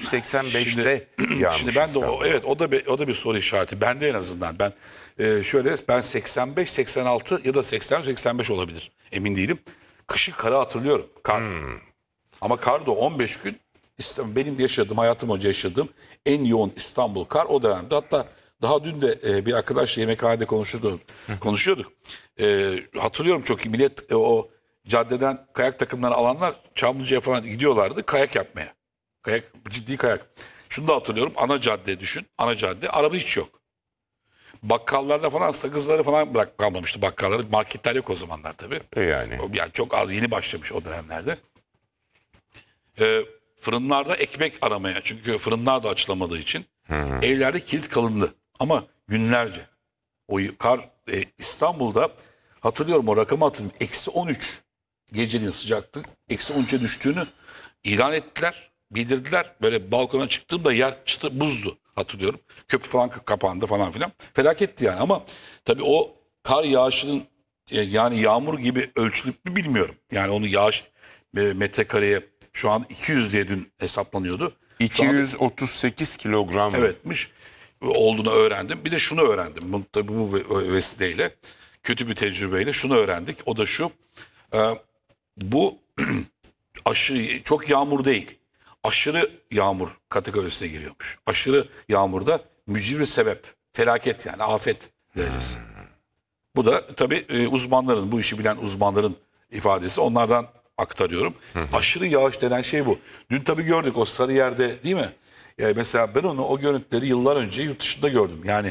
85'te yağmış Şimdi ben de İstanbul. evet o da bir soru işareti. Bende en azından ben ben 85, 86 ya da 80, 85 olabilir. Emin değilim. Kışı karı hatırlıyorum. Kar. Ama kar da 15 gün benim yaşadığım, hayatım boyunca yaşadığım en yoğun İstanbul kar o dönemde. Hatta daha dün de bir arkadaşla yemekhanede konuşuyorduk. Hatırlıyorum çok iyi. Millet o caddeden kayak takımlarını alanlar Çamlıca'ya falan gidiyorlardı kayak yapmaya. Kayak, ciddi kayak. Şunu da hatırlıyorum. Ana cadde düşün. Ana cadde. Araba hiç yok. Bakkallarda falan sakızları falan kalmamıştı bakkalları. Marketler yok o zamanlar tabii. Yani. Yani çok az yeni başlamış o dönemlerde. Fırınlarda ekmek aramaya. Çünkü fırınlar da açılamadığı için. Evlerde kilit kalındı. Ama günlerce. O kar İstanbul'da hatırlıyorum o rakamı hatırlıyorum. -13 gecenin sıcaklık. -13'e düştüğünü ilan ettiler. Bildirdiler. Böyle balkona çıktığımda yer çıtı buzdu hatırlıyorum. Köprü falan kapandı falan filan. Felaketti yani ama tabii o kar yağışının yani yağmur gibi ölçülüp mü bilmiyorum. Yani onu yağış metrekareye şu an 200 diye dün hesaplanıyordu. Şu anda 238 kilogram. evetmiş olduğunu öğrendim. Bir de şunu öğrendim. Tabii bu vesileyle kötü bir tecrübeyle şunu öğrendik. O da şu. Bu aşırı çok yağmur değil. Aşırı yağmur kategorisine giriyormuş. Aşırı yağmurda mücbir sebep. Felaket yani afet derecesi. Bu da tabii uzmanların, bu işi bilen uzmanların ifadesi. Onlardan aktarıyorum. Aşırı yağış denen şey bu. Dün tabii gördük o Sarıyer'de değil mi? Yani mesela ben o görüntüleri yıllar önce yurt dışında gördüm. Yani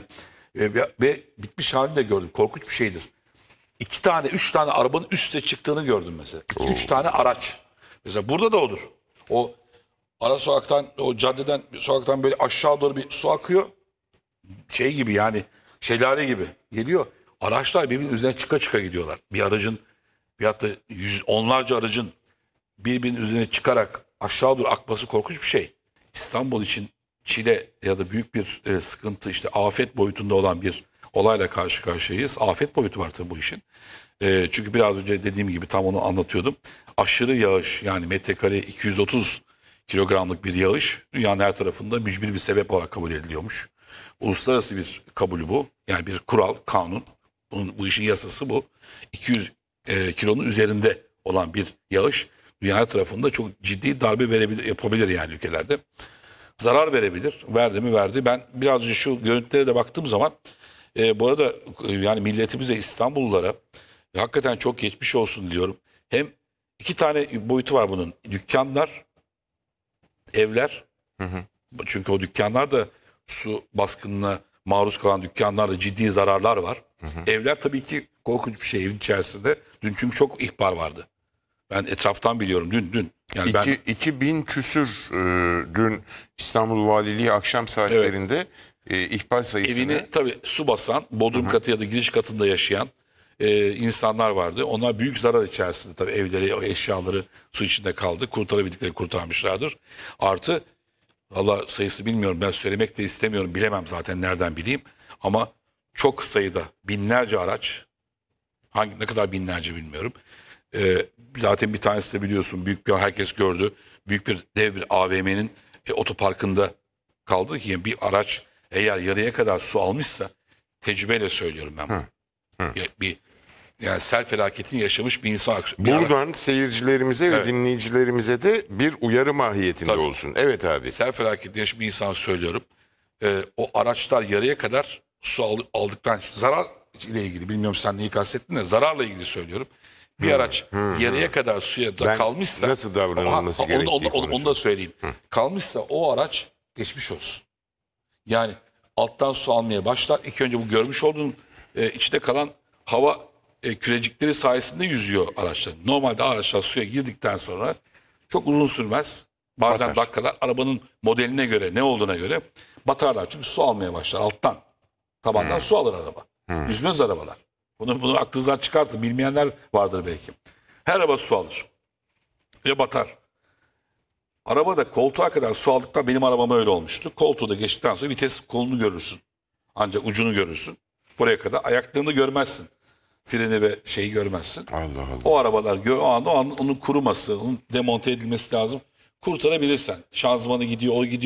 ve bitmiş halini de gördüm. Korkunç bir şeydir. 2 tane, 3 tane arabanın üste çıktığını gördüm mesela. 2-3 tane araç. Mesela burada da odur. O ara sokaktan, o caddeden, sokaktan böyle aşağı doğru bir su akıyor. Şey gibi yani, şelale gibi geliyor. Araçlar birbirinin üzerine çıka çıka gidiyorlar. Bir aracın, bir hatta onlarca aracın birbirinin üzerine çıkarak aşağı doğru akması korkunç bir şey. İstanbul için çile ya da büyük bir sıkıntı, işte afet boyutunda olan bir olayla karşı karşıyayız. Afet boyutu var tabii bu işin. Çünkü biraz önce dediğim gibi tam onu anlatıyordum. Aşırı yağış, yani metrekare 230 kilogramlık bir yağış dünyanın her tarafında mücbir bir sebep olarak kabul ediliyormuş. Uluslararası bir kabulü bu. Yani bir kural, kanun. Bu işin yasası bu. 200 kilonun üzerinde olan bir yağış dünya her tarafında çok ciddi darbe yapabilir yani ülkelerde. Zarar verebilir. Verdi mi verdi. Ben biraz önce şu görüntülere de baktığım zaman bu arada yani milletimize, İstanbullulara hakikaten çok geçmiş olsun diyorum. Hem 2 tane boyutu var bunun. Dükkanlar, evler. Çünkü o dükkanlar da su baskınına maruz kalan dükkanlarda ciddi zararlar var. Evler tabii ki korkunç bir şey evin içerisinde. Dün çünkü çok ihbar vardı. Ben etraftan biliyorum dün. Yani ben 2000 küsür dün İstanbul Valiliği akşam saatlerinde ihbar sayısını... evini tabii su basan, bodrum katı ya da giriş katında yaşayan insanlar vardı. Onlar büyük zarar içerisinde tabii evleri, eşyaları su içinde kaldı. Kurtarabildikleri kurtarmışlardır. Artı Allah sayısı bilmiyorum, ben söylemek de istemiyorum, bilemem zaten nereden bileyim. Ama çok sayıda binlerce araç, ne kadar binlerce bilmiyorum. Zaten bir tanesi de biliyorsun büyük bir, herkes gördü. Büyük bir dev bir AVM'nin otoparkında kaldı ki yani bir araç eğer yarıya kadar su almışsa, tecrübeyle söylüyorum ben bunu. Yani sel felaketini yaşamış bir insan. Buradan seyircilerimize ve Evet. dinleyicilerimize de bir uyarı mahiyetinde Tabii. olsun. Evet abi. Sel felaketini yaşamış bir insan söylüyorum. O araçlar yarıya kadar su aldıktan zarar ile ilgili, bilmiyorum sen neyi kastettin de zararla ilgili söylüyorum. Bir araç yarıya kadar suya da Ben kalmışsa nasıl davranılması gerektiği onu konusunda. da söyleyeyim. Kalmışsa o araç geçmiş olsun. Yani alttan su almaya başlar. İlk önce bu görmüş olduğun içinde kalan hava kürecikleri sayesinde yüzüyor araçlar. Normalde araçlar suya girdikten sonra çok uzun sürmez. Bazen Batar. dakikalar, arabanın modeline göre, ne olduğuna göre batarlar. Çünkü su almaya başlar alttan. Tabandan su alır araba. Yüzmez arabalar. Bunu aklınızdan çıkartın. Bilmeyenler vardır belki. Her araba su alır. Ve batar. Araba da koltuğa kadar su aldıktan, benim arabama öyle olmuştu. Koltuğu da geçtikten sonra vites kolunu görürsün. Ancak ucunu görürsün. Buraya kadar ayaklığını görmezsin. Freni ve şeyi görmezsin. Allah Allah. O arabalar o an onun kuruması, onun demonte edilmesi lazım. Kurtarabilirsen. Şanzımanı gidiyor, o gidiyor.